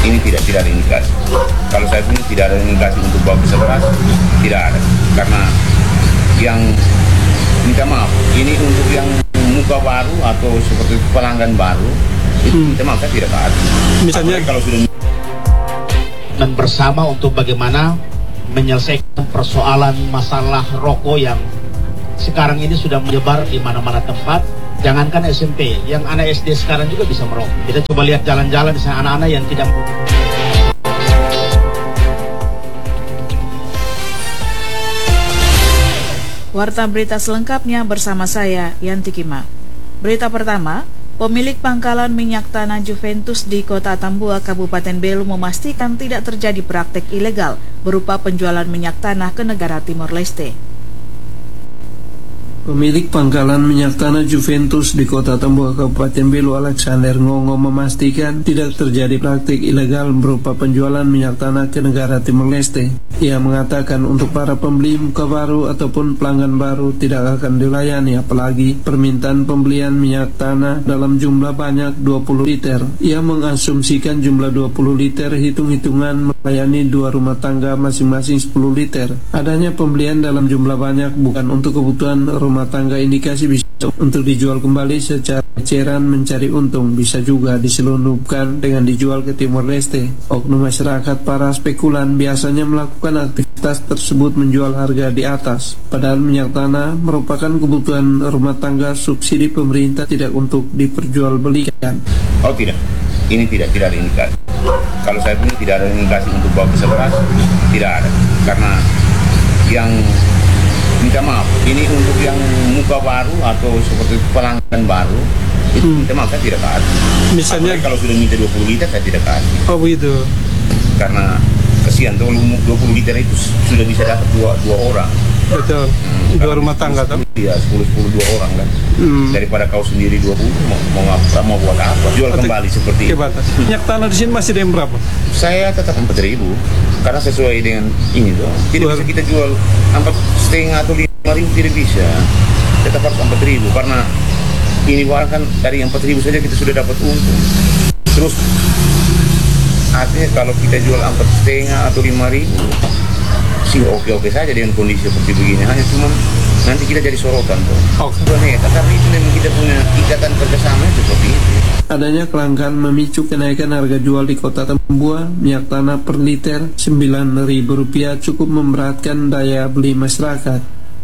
ini tidak ada indikasi. Kalau saya punya tidak ada indikasi untuk bawa pisau keras, tidak ada. Karena yang minta maaf, ini untuk yang muka baru atau seperti pelanggan baru, itu minta maaf saya tidak ada. Misalnya kalau sudah dan bersama untuk bagaimana menyelesaikan persoalan masalah rokok yang sekarang ini sudah menyebar di mana-mana tempat. Jangankan SMP, yang anak SD sekarang juga bisa merokok. Kita coba lihat jalan-jalan misalnya anak-anak yang tidak. Warta berita selengkapnya bersama saya, Yanti Kima. Berita pertama, pemilik pangkalan minyak tanah Juventus di Kota Tambua, Kabupaten Belu memastikan tidak terjadi praktek ilegal berupa penjualan minyak tanah ke negara Timor Leste. Pemilik pangkalan minyak tanah Juventus di Kota Tambua, Kabupaten Belu, Alexander Ngongo memastikan tidak terjadi praktik ilegal berupa penjualan minyak tanah ke negara Timor Leste. Ia mengatakan untuk para pembeli muka baru ataupun pelanggan baru tidak akan dilayani, apalagi permintaan pembelian minyak tanah dalam jumlah banyak 20 liter. Ia mengasumsikan jumlah 20 liter hitung-hitungan melayani 2 rumah tangga masing-masing 10 liter. Adanya pembelian dalam jumlah banyak bukan untuk kebutuhan rumah tangga, indikasi bisa untuk dijual kembali secara eceran mencari untung, bisa juga diselundupkan dengan dijual ke Timor Leste. Oknum masyarakat para spekulan biasanya melakukan aktivitas tersebut menjual harga di atas, padahal minyak tanah merupakan kebutuhan rumah tangga subsidi pemerintah, tidak untuk diperjualbelikan. Oh tidak, ini tidak ada indikasi. Kalau saya punya tidak ada indikasi untuk bawa pisau keras, tidak ada. Karena yang minta maaf, ini untuk yang muka baru atau seperti pelanggan baru, itu minta maaf saya tidak ada. Misalnya kalau sudah minta 20 liter saya tidak kasih. Oh begitu. Karena kesian tuh 20 liter itu sudah bisa dapat dua orang. Betul. Dua rumah tangga tuh. Iya, 10 dua orang kan. Daripada kau sendiri 20 mau buat apa? Jual kembali seperti itu. Minyak tanah di sini masih ada yang berapa? Saya tetap 4.000 karena sesuai dengan ini tuh. Tidak bisa kita jual 4,5 atau 5.000, tidak bisa. Tetap harus 4.000 karena ini barang kan dari yang 4.000 saja kita sudah dapat untung. Terus artinya kalau kita jual 4,5 atau 5.000 sih oke saja dengan kondisi seperti begini, hanya cuma nanti kita jadi sorotan tuh. Tapi itu memang kita punya ikatan kerjasama seperti itu. Adanya kelangkaan memicu kenaikan harga jual di Kota Tambua. Minyak tanah per liter Rp9.000 cukup memberatkan daya beli masyarakat.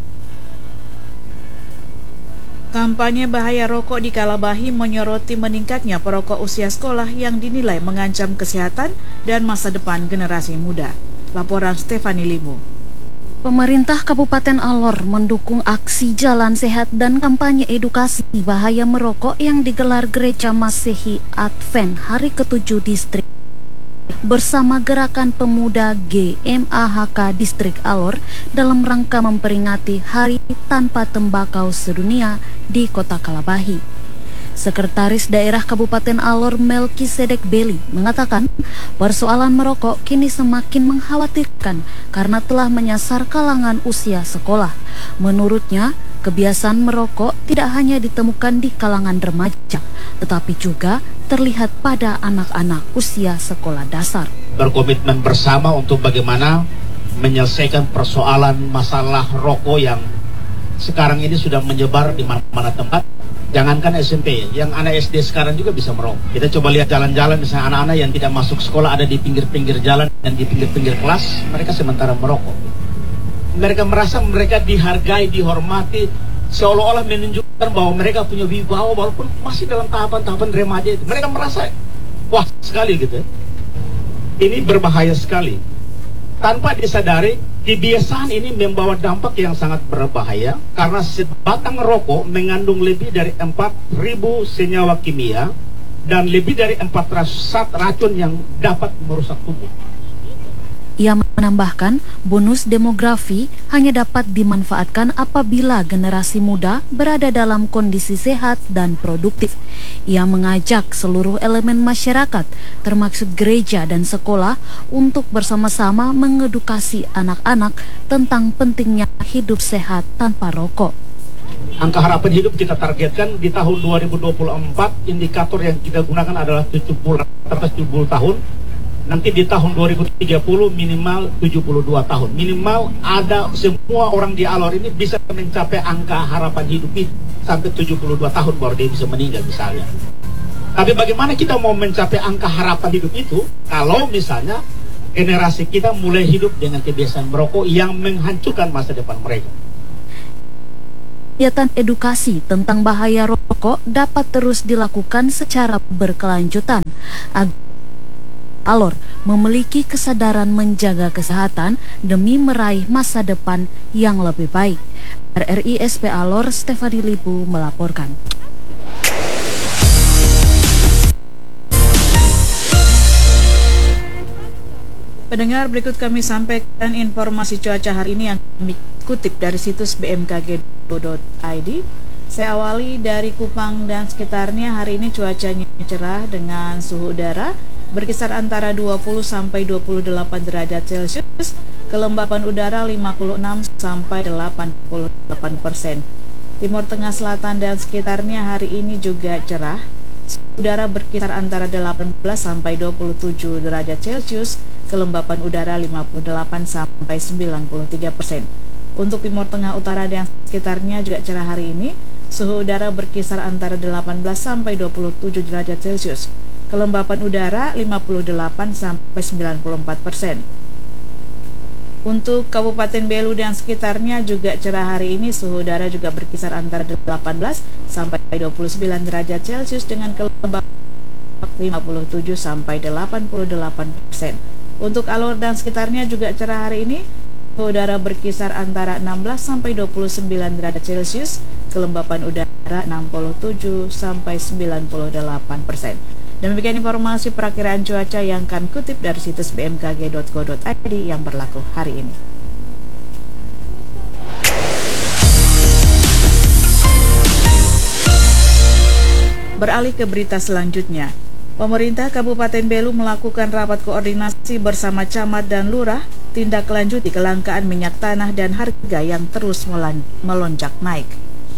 Kampanye bahaya rokok di Kalabahi menyoroti meningkatnya perokok usia sekolah yang dinilai mengancam kesehatan dan masa depan generasi muda. Laporan Stefani Limu. Pemerintah Kabupaten Alor mendukung aksi Jalan Sehat dan kampanye edukasi bahaya merokok yang digelar Gereja Masehi Advent hari ke-7 distrik bersama Gerakan Pemuda GMAHK Distrik Alor dalam rangka memperingati Hari Tanpa Tembakau Sedunia di Kota Kalabahi. Sekretaris Daerah Kabupaten Alor Melkisedek Beli mengatakan persoalan merokok kini semakin mengkhawatirkan karena telah menyasar kalangan usia sekolah. Menurutnya, kebiasaan merokok tidak hanya ditemukan di kalangan remaja, tetapi juga terlihat pada anak-anak usia sekolah dasar. Berkomitmen bersama untuk bagaimana menyelesaikan persoalan masalah rokok yang sekarang ini sudah menyebar di mana-mana tempat. Jangankan SMP, yang anak SD sekarang juga bisa merokok. Kita coba lihat jalan-jalan misalnya anak-anak yang tidak masuk sekolah ada di pinggir-pinggir jalan dan di pinggir-pinggir kelas, mereka sementara merokok. Mereka merasa mereka dihargai, dihormati, seolah-olah menunjukkan bahwa mereka punya wibawa walaupun masih dalam tahapan-tahapan remaja itu. Mereka merasa wah sekali gitu. Ini berbahaya sekali. Tanpa disadari, kebiasaan ini membawa dampak yang sangat berbahaya karena sebatang rokok mengandung lebih dari 4.000 senyawa kimia dan lebih dari 400 zat racun yang dapat merusak tubuh. Ia menambahkan, bonus demografi hanya dapat dimanfaatkan apabila generasi muda berada dalam kondisi sehat dan produktif. Ia mengajak seluruh elemen masyarakat, termasuk gereja dan sekolah, untuk bersama-sama mengedukasi anak-anak tentang pentingnya hidup sehat tanpa rokok. Angka harapan hidup kita targetkan di tahun 2024, indikator yang kita gunakan adalah 70 tahun. nanti di tahun 2030 minimal 72 tahun. Minimal ada semua orang di Alor ini bisa mencapai angka harapan hidup itu sampai 72 tahun baru dia bisa meninggal misalnya. Tapi bagaimana kita mau mencapai angka harapan hidup itu kalau misalnya generasi kita mulai hidup dengan kebiasaan merokok yang menghancurkan masa depan mereka. Kegiatan edukasi tentang bahaya rokok dapat terus dilakukan secara berkelanjutan agar Alor memiliki kesadaran menjaga kesehatan demi meraih masa depan yang lebih baik. RRI SP Alor Stefani Lipu melaporkan. Pendengar, berikut kami sampaikan informasi cuaca hari ini yang kami kutip dari situs bmkg.id. Saya awali dari Kupang dan sekitarnya. Hari ini cuacanya cerah dengan suhu udara berkisar antara 20 sampai 28 derajat Celcius, kelembapan udara 56 sampai 88%. Timur Tengah, Selatan dan sekitarnya hari ini juga cerah. Udara berkisar antara 18 sampai 27 derajat Celcius, kelembapan udara 58 sampai 93%. Untuk Timur Tengah, Utara dan sekitarnya juga cerah hari ini. Suhu udara berkisar antara 18 sampai 27 derajat Celcius. Kelembapan udara 58 sampai 94%. Untuk Kabupaten Belu dan sekitarnya juga cerah hari ini. Suhu udara juga berkisar antara 18 sampai 29 derajat Celcius dengan kelembapan 57 sampai 88%. Untuk Alor dan sekitarnya juga cerah hari ini. Suhu udara berkisar antara 16 sampai 29 derajat Celcius, kelembapan udara 67 sampai 98%. Demikian informasi perakiraan cuaca yang kami kutip dari situs bmkg.co.id yang berlaku hari ini. Beralih ke berita selanjutnya. Pemerintah Kabupaten Belu melakukan rapat koordinasi bersama camat dan lurah tindak lanjut di kelangkaan minyak tanah dan harga yang terus melonjak naik.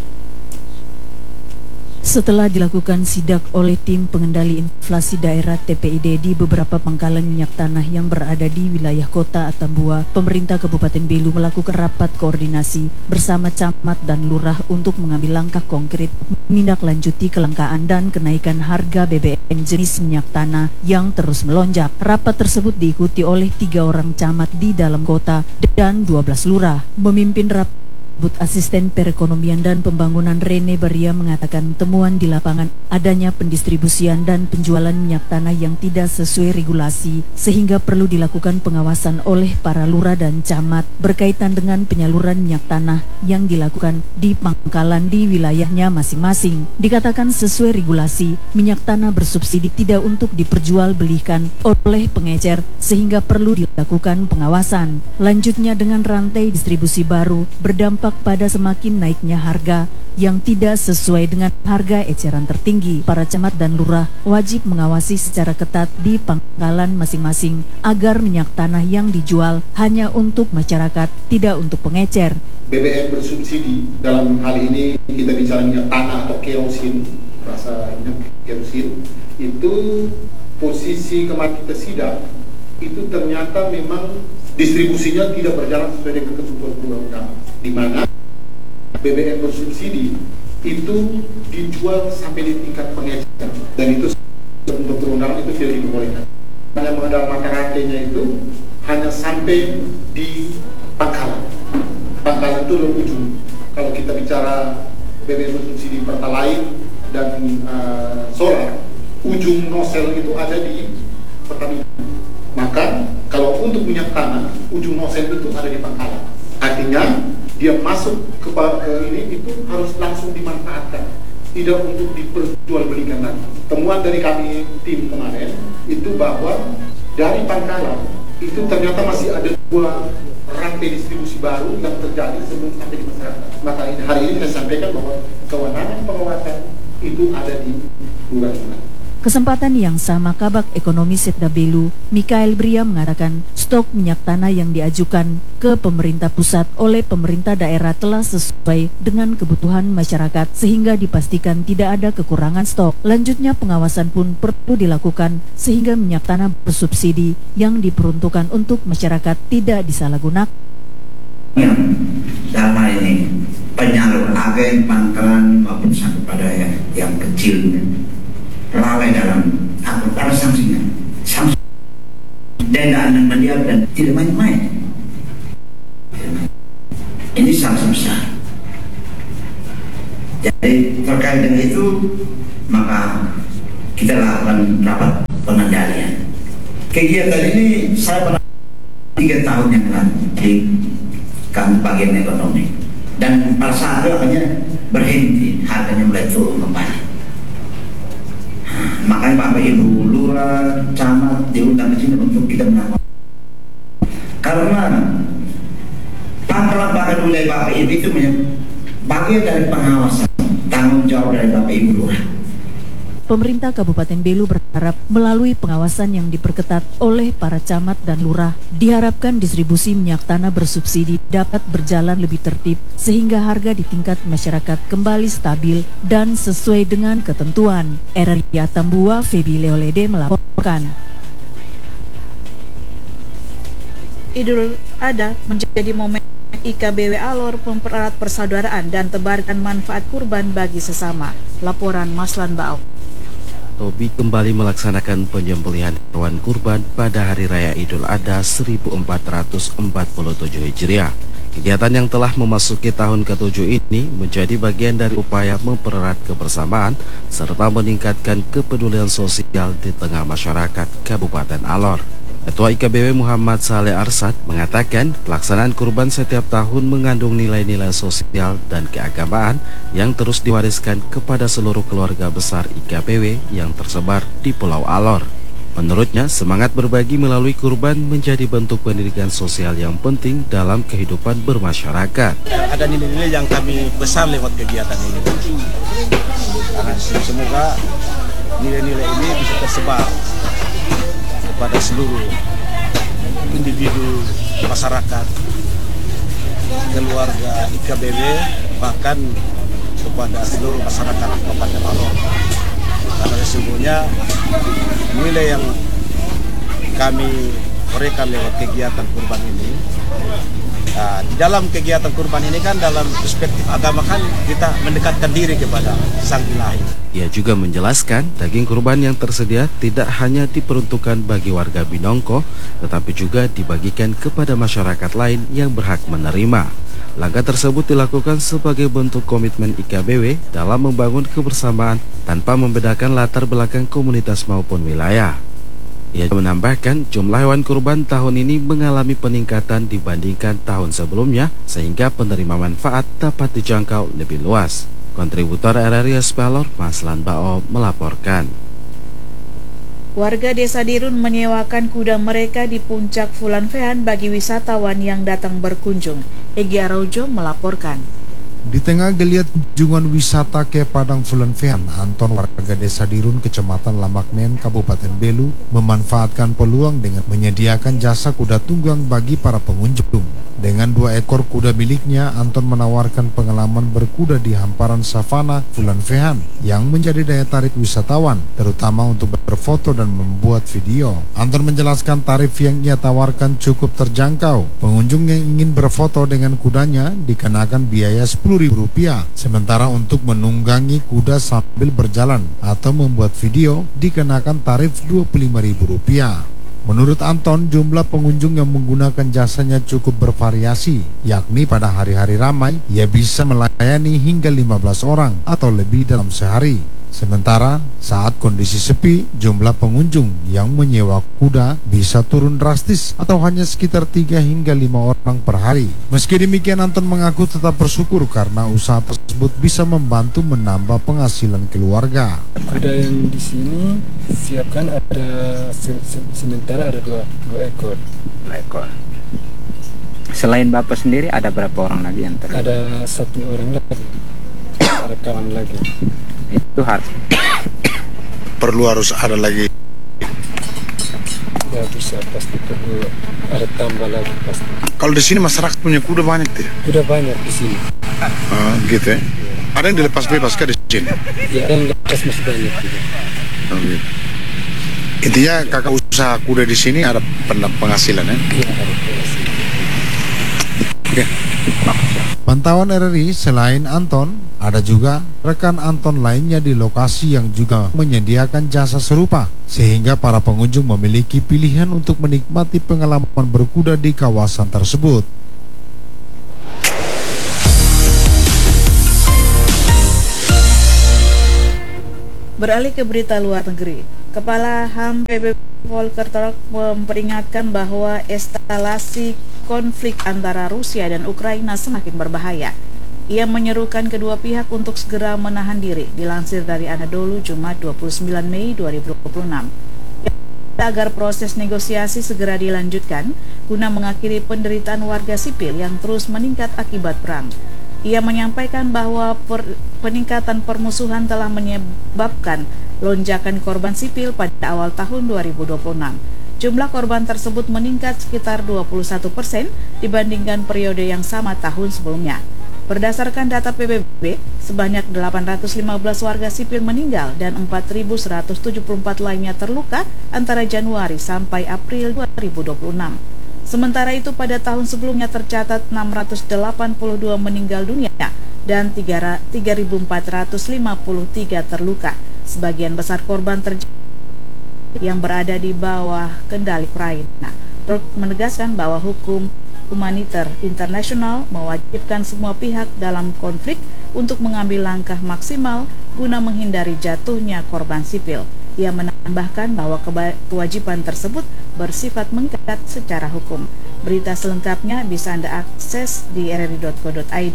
Setelah dilakukan sidak oleh tim pengendali inflasi daerah TPID di beberapa pangkalan minyak tanah yang berada di wilayah kota Atambua, pemerintah Kabupaten Belu melakukan rapat koordinasi bersama camat dan lurah untuk mengambil langkah konkret menindaklanjuti kelangkaan dan kenaikan harga BBM jenis minyak tanah yang terus melonjak. Rapat tersebut diikuti oleh 3 orang camat di dalam kota dan 12 lurah. Memimpin rapat Asisten Perekonomian dan Pembangunan Rene Baria mengatakan temuan di lapangan adanya pendistribusian dan penjualan minyak tanah yang tidak sesuai regulasi sehingga perlu dilakukan pengawasan oleh para lurah dan camat berkaitan dengan penyaluran minyak tanah yang dilakukan di pangkalan di wilayahnya masing-masing. Dikatakan sesuai regulasi, minyak tanah bersubsidi tidak untuk diperjualbelikan oleh pengecer sehingga perlu dilakukan pengawasan. Lanjutnya dengan rantai distribusi baru berdampak pada semakin naiknya harga yang tidak sesuai dengan harga eceran tertinggi. Para camat dan lurah wajib mengawasi secara ketat di pangkalan masing-masing agar minyak tanah yang dijual hanya untuk masyarakat, tidak untuk pengecer. BBM bersubsidi, dalam hal ini kita bicara minyak tanah atau kerosin, rasa minyak kerosin, itu posisi kemarin kita sidak, itu ternyata memang distribusinya tidak berjalan sesuai dengan ketentuan undang-undang, di mana BBM bersubsidi itu dijual sampai di tingkat pengecer, dan itu untuk perundangan itu tidak dibolehkan. Hanya mengenal mata rantainya itu hanya sampai di pangkalan. Pangkalan itu adalah ujung. Kalau kita bicara BBM bersubsidi Pertalite dan solar, ujung nosel itu ada di Pertamina. Maka kalau untuk minyak tanah, ujung nosel itu ada di pangkalan. Artinya dia masuk ke ini itu harus langsung dimanfaatkan, tidak untuk diperjualbelikan lagi. Temuan dari kami tim kemarin itu bahwa dari pangkalan itu ternyata masih ada 2 rantai distribusi baru yang terjadi sebelum sampai di masyarakat. Maka hari ini saya sampaikan bahwa kewenangan pengawasan itu ada di lurah. Kesempatan yang sama, Kabak Ekonomi Setda Belu, Mikael Bria mengatakan stok minyak tanah yang diajukan ke pemerintah pusat oleh pemerintah daerah telah sesuai dengan kebutuhan masyarakat sehingga dipastikan tidak ada kekurangan stok. Lanjutnya pengawasan pun perlu dilakukan sehingga minyak tanah bersubsidi yang diperuntukkan untuk masyarakat tidak disalahgunakan. Dalam hal ini penyalur agen pangkalan maupun kepada yang kecil lalai dalam ada sanksinya, sanksi denda dan mendiam dan tidak main-main. Ini sanksi besar. Jadi terkait dengan itu maka kita lakukan rapat pengendalian. Kegiatan ini saya pernah 3 tahun yang lalu di bagian ekonomi, dan pada saat itu akhirnya berhenti, harganya mulai turun kembali. Makanya Bapak Ibu Lurah, Camat diundang ke sini untuk kita melakukan, karena pangkalan wilayah Bapak Ibu itu bagian dari pengawasan, tanggung jawab dari Bapak Ibu Lurah. Pemerintah Kabupaten Belu berharap melalui pengawasan yang diperketat oleh para camat dan lurah, diharapkan distribusi minyak tanah bersubsidi dapat berjalan lebih tertib sehingga harga di tingkat masyarakat kembali stabil dan sesuai dengan ketentuan. RRI Atambua, Febi Leolede melaporkan. Idul Adha menjadi momen IKBW Alor mempererat persaudaraan dan tebarkan manfaat kurban bagi sesama. Laporan Maslan Baok. Tobi kembali melaksanakan penyembelihan hewan kurban pada Hari Raya Idul Adha 1447 Hijriah. Kegiatan yang telah memasuki tahun ke-7 ini menjadi bagian dari upaya mempererat kebersamaan serta meningkatkan kepedulian sosial di tengah masyarakat Kabupaten Alor. Ketua IKBW Muhammad Saleh Arsad mengatakan pelaksanaan kurban setiap tahun mengandung nilai-nilai sosial dan keagamaan yang terus diwariskan kepada seluruh keluarga besar IKBW yang tersebar di Pulau Alor. Menurutnya, semangat berbagi melalui kurban menjadi bentuk pendidikan sosial yang penting dalam kehidupan bermasyarakat. Ada nilai-nilai yang kami besar lewat kegiatan ini. Karena semoga nilai-nilai ini bisa tersebar pada seluruh individu masyarakat, keluarga IKBW, bahkan kepada seluruh masyarakat Kabupaten Alor. Karena sesungguhnya nilai yang kami berikan lewat kegiatan kurban ini, di dalam kegiatan kurban ini kan dalam perspektif agama kan kita mendekatkan diri kepada Sang Ilahi. Ia juga menjelaskan daging kurban yang tersedia tidak hanya diperuntukkan bagi warga Binongko, tetapi juga dibagikan kepada masyarakat lain yang berhak menerima. Langkah tersebut dilakukan sebagai bentuk komitmen IKBW dalam membangun kebersamaan tanpa membedakan latar belakang komunitas maupun wilayah. Ia menambahkan jumlah hewan kurban tahun ini mengalami peningkatan dibandingkan tahun sebelumnya sehingga penerima manfaat dapat dijangkau lebih luas. Kontributor RRI Spalor, Maslan Bao melaporkan. Warga Desa Dirun menyewakan kuda mereka di puncak Fulan Fehan bagi wisatawan yang datang berkunjung. Egi Araujo melaporkan. Di tengah geliat kunjungan wisata ke Padang Fulan Fehan, Anton, warga Desa Dirun, Kecamatan Lamaknen, Kabupaten Belu, memanfaatkan peluang dengan menyediakan jasa kuda tunggang bagi para pengunjung. Dengan 2 ekor kuda miliknya, Anton menawarkan pengalaman berkuda di hamparan savana Fulan Fehan yang menjadi daya tarik wisatawan, terutama untuk berfoto dan membuat video. Anton menjelaskan tarif yang ia tawarkan cukup terjangkau. Pengunjung yang ingin berfoto dengan kudanya dikenakan biaya Rp10.000, sementara untuk menunggangi kuda sambil berjalan atau membuat video dikenakan tarif Rp25.000. Menurut Anton, jumlah pengunjung yang menggunakan jasanya cukup bervariasi, yakni pada hari-hari ramai ia bisa melayani hingga 15 orang atau lebih dalam sehari. Sementara saat kondisi sepi, jumlah pengunjung yang menyewa kuda bisa turun drastis atau hanya sekitar 3 hingga 5 orang per hari. Meski demikian, Anton mengaku tetap bersyukur karena usaha tersebut bisa membantu menambah penghasilan keluarga. Kuda yang di sini siapkan ada sementara ada dua ekor. 2 ekor. Selain Bapak sendiri ada berapa orang lagi yang terlibat? Ada 1 orang lagi. Ada kawan lagi. Itu perlu harus ada lagi? Ya bisa, pasti perlu ada tambah lagi pasti. Kalau di sini masyarakat punya kuda banyak tidak? Kuda banyak di sini. Gitu ya. Ada yang dilepas bebas kah di sini? Ya, dan lepas masih banyak juga. Gitu. Intinya kakak usaha kuda di sini ada penghasilan ya? Iya, ada penghasilan. Oke. Pantauan RRI selain Anton, ada juga rekan Anton lainnya di lokasi yang juga menyediakan jasa serupa, sehingga para pengunjung memiliki pilihan untuk menikmati pengalaman berkuda di kawasan tersebut. Beralih ke berita luar negeri, Kepala HAM PBB Volker Turk memperingatkan bahwa eskalasi konflik antara Rusia dan Ukraina semakin berbahaya. Ia menyerukan kedua pihak untuk segera menahan diri, dilansir dari Anadolu Jumat 29 Mei 2026. Agar proses negosiasi segera dilanjutkan guna mengakhiri penderitaan warga sipil yang terus meningkat akibat perang. Ia menyampaikan bahwa peningkatan permusuhan telah menyebabkan lonjakan korban sipil pada awal tahun 2026. Jumlah korban tersebut meningkat sekitar 21% dibandingkan periode yang sama tahun sebelumnya. Berdasarkan data PBB, sebanyak 815 warga sipil meninggal dan 4.174 lainnya terluka antara Januari sampai April 2026. Sementara itu pada tahun sebelumnya tercatat 682 meninggal dunia dan 3.453 terluka. Sebagian besar korban terjadi yang berada di bawah kendali Ukraina. Turk menegaskan bahwa hukum humaniter internasional mewajibkan semua pihak dalam konflik untuk mengambil langkah maksimal guna menghindari jatuhnya korban sipil. Ia menambahkan bahwa kewajiban tersebut bersifat mengikat secara hukum. Berita selengkapnya bisa Anda akses di rri.co.id.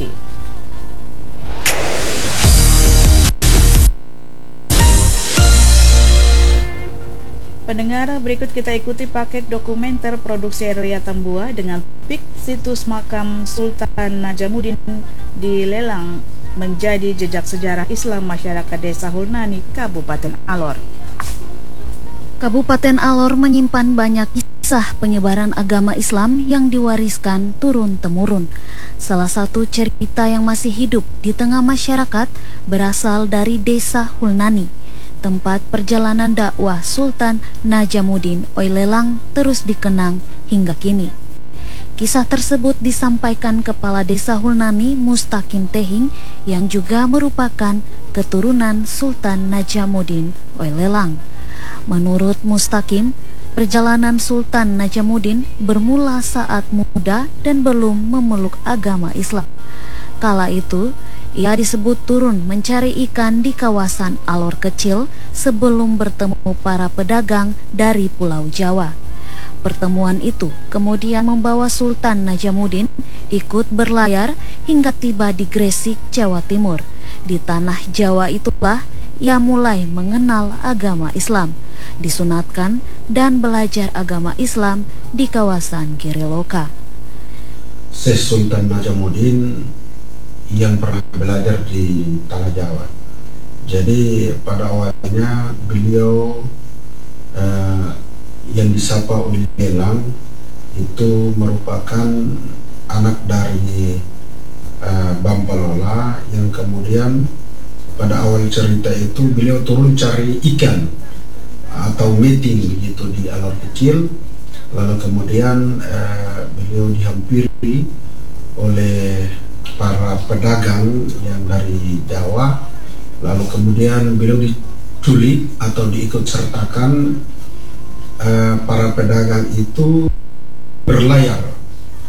Pendengar, berikut kita ikuti paket dokumenter produksi RRI Atambua dengan topik situs makam Sultan Najamuddin dilelang menjadi jejak sejarah Islam masyarakat Desa Hulnani, Kabupaten Alor. Kabupaten Alor menyimpan banyak kisah penyebaran agama Islam yang diwariskan turun-temurun. Salah satu cerita yang masih hidup di tengah masyarakat berasal dari Desa Hulnani, tempat perjalanan dakwah Sultan Najamuddin Oilelang terus dikenang hingga kini. Kisah tersebut disampaikan Kepala Desa Hulnani Mustaqim Tehing yang juga merupakan keturunan Sultan Najamuddin Oilelang. Menurut Mustaqim, perjalanan Sultan Najamuddin bermula saat muda dan belum memeluk agama Islam. Kala itu, ia disebut turun mencari ikan di kawasan Alor kecil sebelum bertemu para pedagang dari Pulau Jawa. Pertemuan itu kemudian membawa Sultan Najamuddin ikut berlayar hingga tiba di Gresik, Jawa Timur. Di tanah Jawa itulah ia mulai mengenal agama Islam, disunatkan dan belajar agama Islam di kawasan Giriloka. Syekh Sultan Najamuddin yang pernah belajar di tanah Jawa. Jadi pada awalnya beliau yang disapa Oilelang itu merupakan anak dari Bampalola yang kemudian pada awal cerita itu beliau turun cari ikan atau meeting begitu di Alor kecil, lalu kemudian beliau dihampiri oleh para pedagang yang dari Jawa, lalu kemudian beliau diculik atau diikut sertakan para pedagang itu berlayar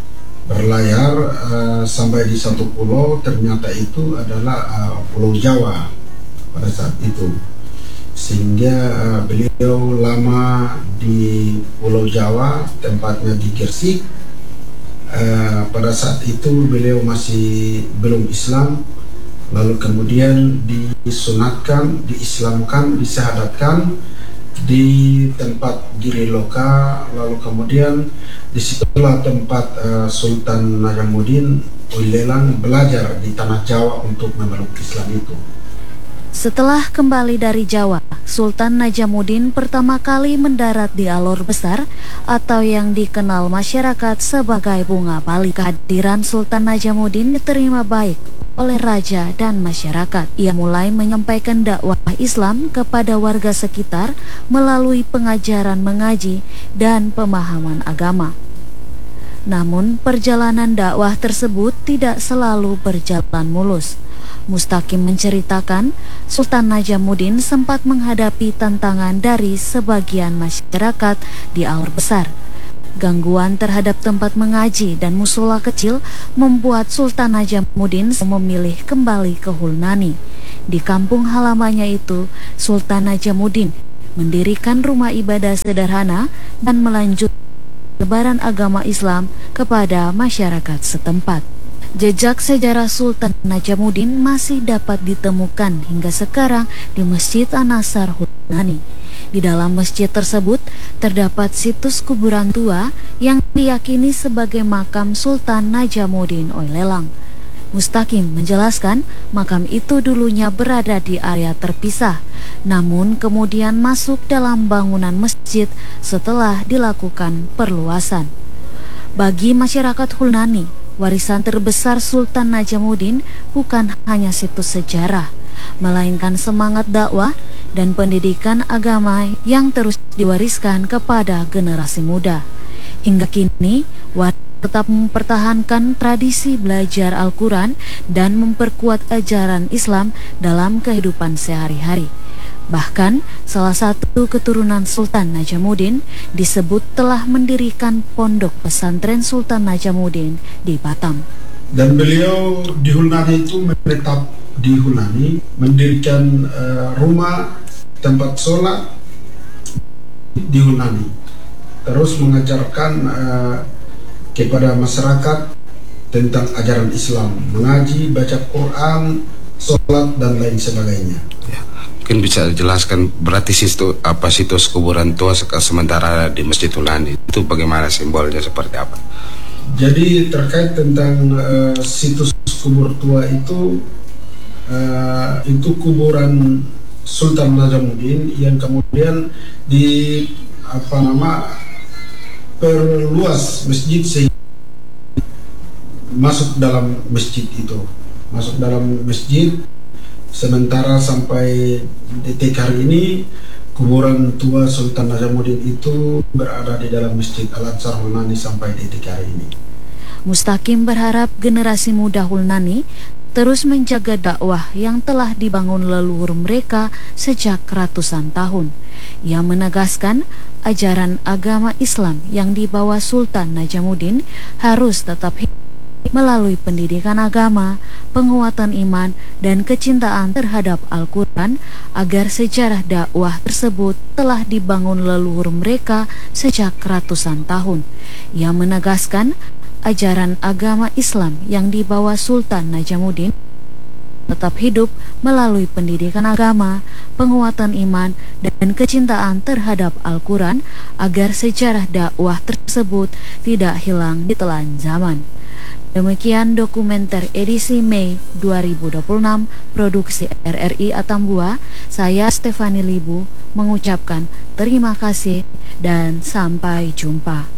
sampai di satu pulau, ternyata itu adalah Pulau Jawa pada saat itu, sehingga beliau lama di Pulau Jawa, tempatnya di Gresik. Pada saat itu beliau masih belum Islam, lalu kemudian disunatkan, diislamkan, disyahadatkan di tempat Giriloka, lalu kemudian disitulah tempat Sultan Najamuddin Oilelang belajar di tanah Jawa untuk memeluk Islam itu. Setelah kembali dari Jawa, Sultan Najamuddin pertama kali mendarat di Alor Besar atau yang dikenal masyarakat sebagai Bunga Bali. Kehadiran Sultan Najamuddin diterima baik oleh raja dan masyarakat. Ia mulai menyampaikan dakwah Islam kepada warga sekitar melalui pengajaran mengaji dan pemahaman agama. Namun, perjalanan dakwah tersebut tidak selalu berjalan mulus. Mustaqim menceritakan, Sultan Najamuddin sempat menghadapi tantangan dari sebagian masyarakat di Alor Besar. Gangguan terhadap tempat mengaji dan musola kecil membuat Sultan Najamuddin memilih kembali ke Hulnani. Di kampung halamannya itu, Sultan Najamuddin mendirikan rumah ibadah sederhana dan melanjutkan penyebaran agama Islam kepada masyarakat setempat. Jejak sejarah Sultan Najamuddin masih dapat ditemukan hingga sekarang di Masjid An-Nasar Hulnani. Di dalam masjid tersebut terdapat situs kuburan tua yang diyakini sebagai makam Sultan Najamuddin Oilelang. Mustaqim menjelaskan makam itu dulunya berada di area terpisah, namun kemudian masuk dalam bangunan masjid setelah dilakukan perluasan. Bagi masyarakat Hulnani, warisan terbesar Sultan Najamuddin bukan hanya situs sejarah, melainkan semangat dakwah dan pendidikan agama yang terus diwariskan kepada generasi muda. Hingga kini, warga tetap mempertahankan tradisi belajar Al-Quran dan memperkuat ajaran Islam dalam kehidupan sehari-hari. Bahkan, salah satu keturunan Sultan Najamuddin disebut telah mendirikan pondok pesantren Sultan Najamuddin di Batam. Dan beliau di Hulnani itu menetap di Hulnani, mendirikan rumah tempat sholat di Hulnani, terus mengajarkan kepada masyarakat tentang ajaran Islam, mengaji, baca Quran, sholat dan lain sebagainya. Ya, mungkin bisa dijelaskan berarti situs kuburan tua sementara di Masjid Hulnani itu bagaimana, simbolnya seperti apa? Jadi terkait tentang situs kubur tua itu kuburan Sultan Najamuddin yang kemudian perluas masjid sehingga masuk dalam masjid sementara sampai detik hari ini kuburan tua Sultan Najamuddin itu berada di dalam Masjid Al-Ansar Hulnani sampai detik hari ini. Mustaqim berharap generasi muda Hulnani terus menjaga dakwah yang telah dibangun leluhur mereka sejak ratusan tahun. Ia menegaskan ajaran agama Islam yang dibawa Sultan Najamuddin harus tetap hidup melalui pendidikan agama, penguatan iman, dan kecintaan terhadap Al-Quran agar sejarah dakwah tersebut telah dibangun leluhur mereka sejak ratusan tahun. Ia menegaskan ajaran agama Islam yang dibawa Sultan Najamuddin tetap hidup melalui pendidikan agama, penguatan iman, dan kecintaan terhadap Al-Quran agar sejarah dakwah tersebut tidak hilang di telan zaman. Demikian dokumenter edisi Mei 2026 produksi RRI Atambua. Saya Stefani Libu mengucapkan terima kasih dan sampai jumpa.